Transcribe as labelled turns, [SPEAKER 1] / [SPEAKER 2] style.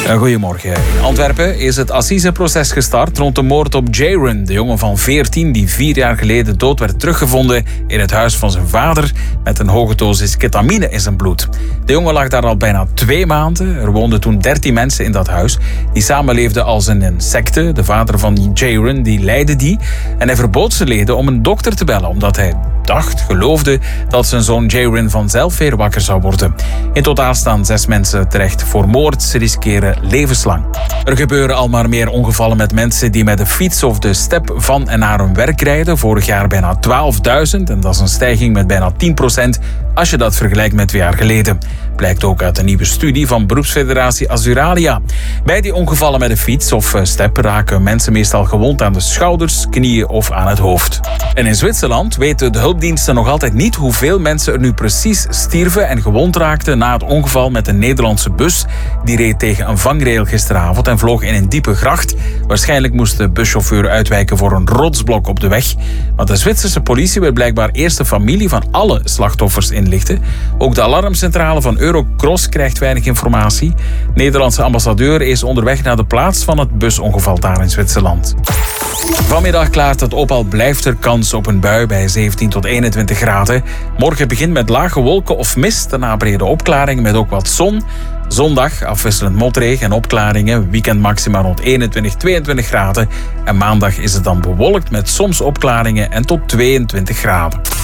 [SPEAKER 1] Goedemorgen. In Antwerpen is het assiseproces gestart rond de moord op Jayron, de jongen van 14 die 4 jaar geleden dood werd teruggevonden in het huis van zijn vader met een hoge dosis ketamine in zijn bloed. De jongen lag daar al bijna 2 maanden. Er woonden toen 13 mensen in dat huis die samenleefden als een secte. De vader van Jayron die leidde die en hij verbood zijn leden om een dokter te bellen omdat hij geloofde dat zijn zoon Jayron vanzelf weer wakker zou worden. In totaal staan 6 mensen terecht voor moord. Ze riskeren levenslang. Er gebeuren al maar meer ongevallen met mensen die met de fiets of de step van en naar hun werk rijden. Vorig jaar bijna 12.000 en dat is een stijging met bijna 10% als je dat vergelijkt met 2 jaar geleden. Blijkt ook uit een nieuwe studie van beroepsfederatie Azuralia. Bij die ongevallen met de fiets of step raken mensen meestal gewond aan de schouders, knieën of aan het hoofd. En in Zwitserland weten de hulpdiensten nog altijd niet hoeveel mensen er nu precies stierven en gewond raakten na het ongeval met een Nederlandse bus. Die reed tegen een vangrail gisteravond en vloog in een diepe gracht. Waarschijnlijk moest de buschauffeur uitwijken voor een rotsblok op de weg. Maar de Zwitserse politie wil blijkbaar eerst de familie van alle slachtoffers inlichten. Ook de alarmcentrale van Eurocross krijgt weinig informatie. Nederlandse ambassadeur is onderweg naar de plaats van het busongeval daar in Zwitserland. Vanmiddag klaart het op, al blijft er kans op een bui bij 17 tot 21 graden. Morgen begint met lage wolken of mist, daarna brede opklaringen met ook wat zon. Zondag afwisselend motregen en opklaringen, weekendmaxima rond 21, 22 graden. En maandag is het dan bewolkt met soms opklaringen en tot 22 graden.